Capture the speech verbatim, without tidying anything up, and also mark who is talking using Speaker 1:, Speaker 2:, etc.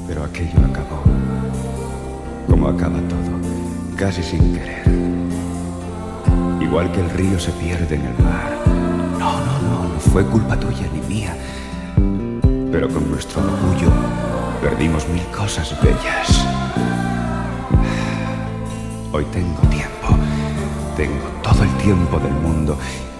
Speaker 1: Pero aquello acabó, como acaba todo, casi sin querer. Igual que el río se pierde en el mar. No, no, no, no fue culpa tuya ni mía. Pero con nuestro orgullo perdimos mil cosas bellas. Hoy tengo tiempo, tengo todo el tiempo del mundo